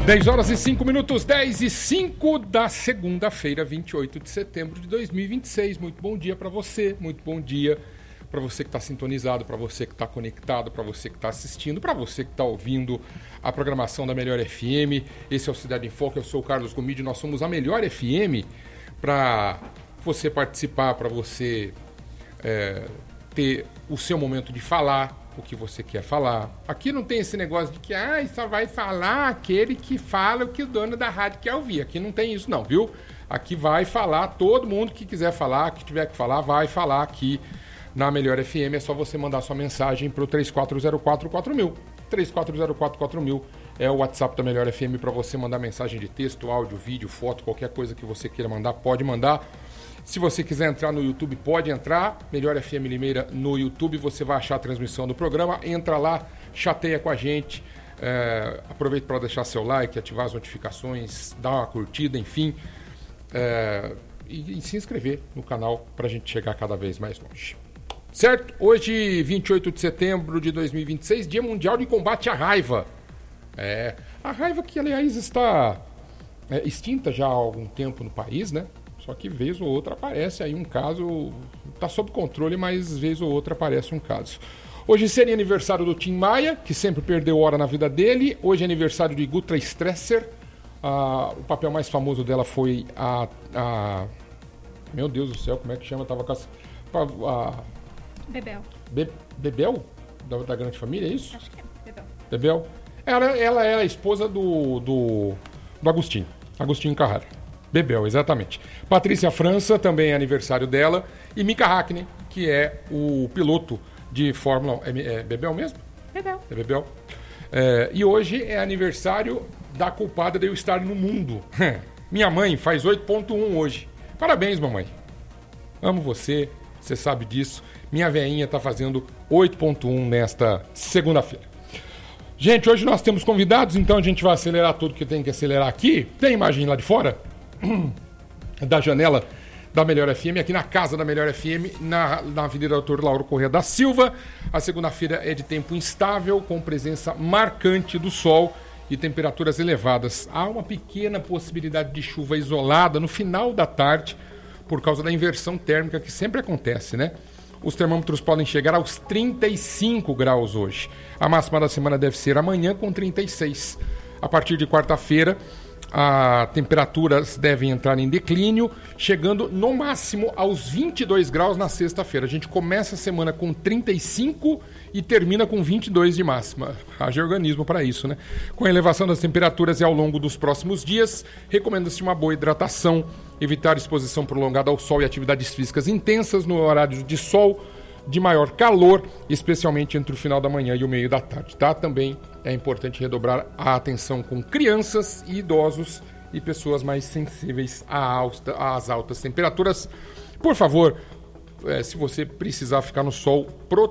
10 horas e 5 minutos, 10 e 5 da segunda-feira, 28 de setembro de 2026. Muito bom dia para você, muito bom dia para você que está sintonizado, para você que está conectado, para você que está assistindo, para você que está ouvindo a programação da Melhor FM. Esse é o Cidade em Foco, eu sou o Carlos Gomide, nós somos a Melhor FM para você participar, para você ter o seu momento de falar o que você quer falar. Aqui não tem esse negócio de que só vai falar aquele que fala o que o dono da rádio quer ouvir. Aqui não tem isso não, viu? Aqui vai falar todo mundo que quiser falar, que tiver que falar, vai falar aqui na Melhor FM. É só você mandar sua mensagem pro 34044000. 34044000 é o WhatsApp da Melhor FM para você mandar mensagem de texto, áudio, vídeo, foto, qualquer coisa que você queira mandar, pode mandar. Se você quiser entrar no YouTube, pode entrar. Melhor FM Limeira no YouTube, você vai achar a transmissão do programa. Entra lá, chateia com a gente. Aproveita para deixar seu like, ativar as notificações, dar uma curtida, enfim. E se inscrever no canal para a gente chegar cada vez mais longe. Certo? Hoje, 28 de setembro de 2026, Dia Mundial de Combate à Raiva. A raiva que, aliás, está extinta já há algum tempo no país, né? Só que vez ou outra aparece aí um caso, está sob controle, mas vez ou outra aparece um caso. Hoje seria aniversário do Tim Maia, que sempre perdeu hora na vida dele. Hoje é aniversário de Gutra Stresser. O papel mais famoso dela foi meu Deus do céu, como é que chama? Tava com Bebel. Bebel? Da Grande Família, é isso? Acho que é Bebel. Bebel? Ela é a esposa do Agostinho. Agostinho Carrara. Bebel, exatamente. Patrícia França, também é aniversário dela. E Mika Hakkinen, que é o piloto de Fórmula 1. É Bebel mesmo? Bebel. É Bebel. E hoje é aniversário da culpada de eu estar no mundo. Minha mãe faz 8.1 hoje. Parabéns, mamãe. Amo você, você sabe disso. Minha veinha está fazendo 8.1 nesta segunda-feira. Gente, hoje nós temos convidados, então a gente vai acelerar tudo que tem que acelerar aqui. Tem imagem lá de fora? Da janela da Melhor FM, aqui na casa da Melhor FM, na Avenida Doutor Lauro Corrêa da Silva. A segunda-feira é de tempo instável, com presença marcante do sol e temperaturas elevadas. Há uma pequena possibilidade de chuva isolada no final da tarde, por causa da inversão térmica que sempre acontece, né? Os termômetros podem chegar aos 35 graus hoje. A máxima da semana deve ser amanhã, com 36. A partir de quarta-feira, as temperaturas devem entrar em declínio, chegando no máximo aos 22 graus na sexta-feira. A gente começa a semana com 35 e termina com 22 de máxima. Haja organismo para isso, né? Com a elevação das temperaturas e ao longo dos próximos dias, recomenda-se uma boa hidratação, evitar exposição prolongada ao sol e atividades físicas intensas no horário de sol, de maior calor, especialmente entre o final da manhã e o meio da tarde, tá? Também é importante redobrar a atenção com crianças e idosos e pessoas mais sensíveis às altas temperaturas. Por favor, se você precisar ficar no sol,